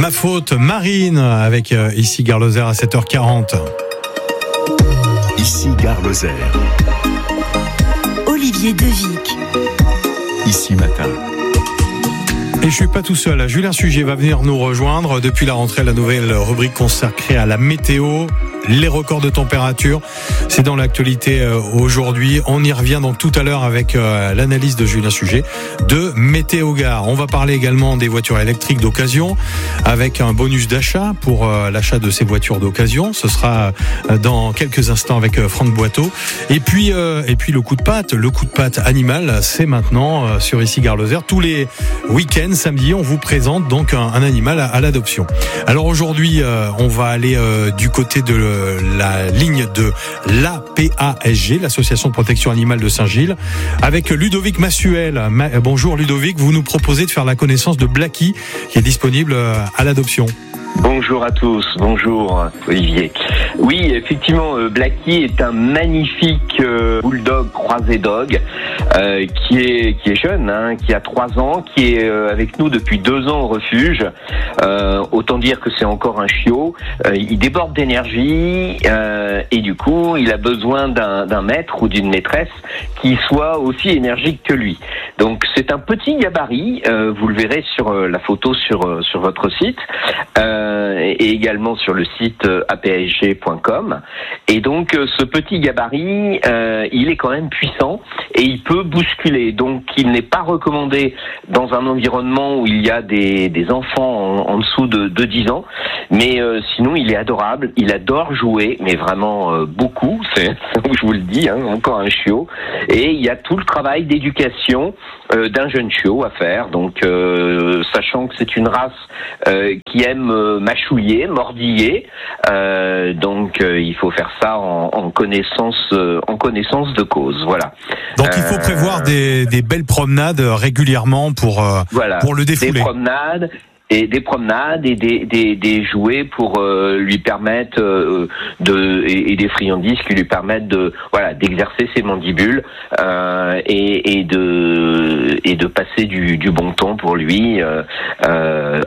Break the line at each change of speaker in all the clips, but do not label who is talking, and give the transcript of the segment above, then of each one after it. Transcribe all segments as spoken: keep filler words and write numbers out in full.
Ma faute, Marine, avec euh, ici Gare Lozère à sept heures quarante.
Ici Gare Lozère.
Olivier Devic.
Ici Matin.
Et je suis pas tout seul, Julien Sujet va venir nous rejoindre depuis la rentrée, la nouvelle rubrique consacrée à la météo, les records de température. C'est dans l'actualité aujourd'hui. On y revient donc tout à l'heure avec l'analyse de Julien Sujet de Météo Gare. On va parler également des voitures électriques d'occasion avec un bonus d'achat pour l'achat de ces voitures d'occasion. Ce sera dans quelques instants avec Franck Boiteau. Et puis, et puis le coup de patte, le coup de patte animal, c'est maintenant sur ici Gare Lozère. Tous les week-ends, samedi, on vous présente donc un, un animal à, à l'adoption. Alors aujourd'hui, euh, on va aller euh, du côté de le, la ligne de l'A P A S G, l'Association de protection animale de Saint-Gilles, avec Ludovic Massuel. Ma, bonjour Ludovic, vous nous proposez de faire la connaissance de Blacky, qui est disponible euh, à l'adoption.
Bonjour à tous, bonjour Olivier. Oui, effectivement, euh, Blacky est un magnifique euh, bulldog croisé dog euh, qui est qui est jeune, hein, qui a trois ans, qui est euh, avec nous depuis deux ans au refuge. Euh, autant dire que c'est encore un chiot. Euh, il déborde d'énergie euh, et du coup, il a besoin d'un, d'un maître ou d'une maîtresse qui soit aussi énergique que lui. Donc, c'est un petit gabarit. Euh, vous le verrez sur euh, la photo sur euh, sur votre site. Euh, et également sur le site a p s g point com. Et donc ce petit gabarit, euh, il est quand même puissant et il peut bousculer. Donc il n'est pas recommandé dans un environnement où il y a des, des enfants en, en dessous de, de dix ans. Mais euh, sinon il est adorable, il adore jouer, mais vraiment euh, beaucoup, c'est, je vous le dis, hein, encore un chiot. Et il y a tout le travail d'éducation euh, d'un jeune chiot à faire. Donc euh, sachant que c'est une race euh, qui aime euh, mâchouiller, mordiller, euh, donc euh, il faut faire ça en, en connaissance, euh, en connaissance de cause. Voilà.
Donc il faut
euh,
prévoir des, des belles promenades régulièrement pour euh,
voilà,
pour le défouler.
Des promenades. Et des promenades et des, des, des jouets pour euh, lui permettre euh, de et, et des friandises qui lui permettent de voilà d'exercer ses mandibules euh, et, et de et de passer du, du bon temps pour lui euh, euh,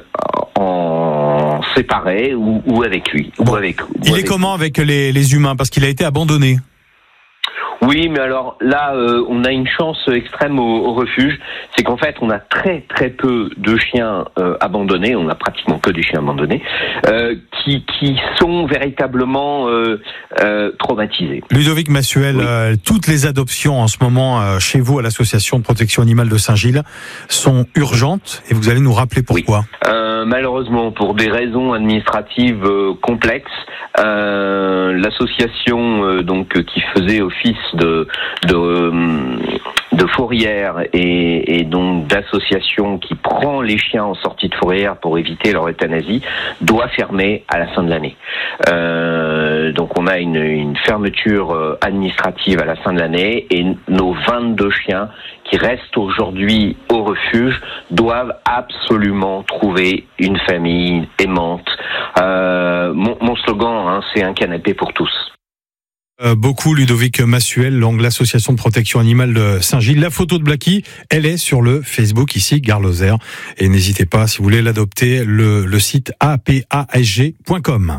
en séparé ou, ou avec lui
bon.
ou avec. Ou
Il
avec
est comment avec les, les humains parce qu'il a été abandonné.
Oui, mais alors là, euh, on a une chance extrême au, au refuge, c'est qu'en fait, on a très très peu de chiens euh, abandonnés, on a pratiquement que des chiens abandonnés, euh, qui qui sont véritablement euh, euh, traumatisés.
Ludovic Massuel, oui. euh, toutes les adoptions en ce moment euh, chez vous à l'Association de protection animale de Saint-Gilles sont urgentes et vous allez nous rappeler pourquoi.
Oui. Euh, malheureusement, pour des raisons administratives euh, complexes, euh, l'association euh, donc qui faisait office de de, de fourrière et, et donc d'association qui prend les chiens en sortie de fourrière pour éviter leur euthanasie doit fermer à la fin de l'année. Euh, donc on a une, une fermeture administrative à la fin de l'année et nos vingt-deux chiens qui restent aujourd'hui au refuge doivent absolument trouver une famille aimante. Euh, mon, mon slogan, hein, c'est un canapé pour tous.
Euh, beaucoup Ludovic Massuel, donc l'association de protection animale de Saint-Gilles. La photo de Blacky, elle est sur le Facebook ici, Gare Lozère. Et n'hésitez pas, si vous voulez l'adopter, le, le site a p a s g point com.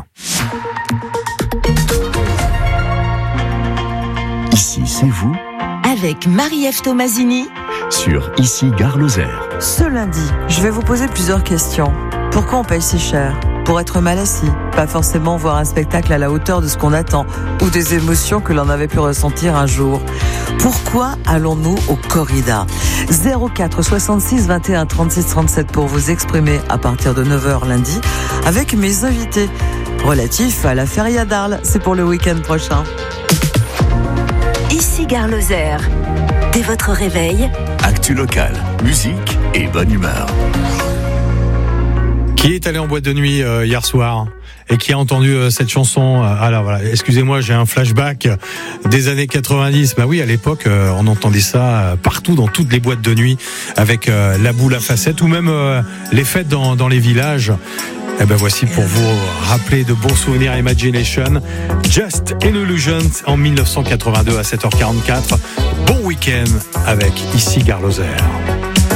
Ici, c'est vous.
Avec Marie-Ève Tomasini.
Sur Ici Gare Lozère.
Ce lundi, je vais vous poser plusieurs questions. Pourquoi on paye si cher ? Pour être mal assis, pas forcément voir un spectacle à la hauteur de ce qu'on attend ou des émotions que l'on avait pu ressentir un jour. Pourquoi allons-nous au corrida ? zéro quatre soixante-six vingt et un trente-six trente-sept pour vous exprimer à partir de neuf heures lundi avec mes invités relatifs à la Feria d'Arles. C'est pour le week-end prochain.
Ici Gare Lozère. Dès votre réveil,
actu locale, musique et bonne humeur.
Qui est allé en boîte de nuit euh, hier soir et qui a entendu euh, cette chanson euh, ah là voilà, excusez-moi, j'ai un flashback des années quatre-vingt-dix. Bah oui, à l'époque, euh, on entendait ça euh, partout dans toutes les boîtes de nuit avec euh, la boule à facettes ou même euh, les fêtes dans, dans les villages. Et ben voici pour vous rappeler de bons souvenirs Imagination, Just an Illusion en dix-neuf cent quatre-vingt-deux à sept heures quarante-quatre. Bon week-end avec Ici Gare Lozère.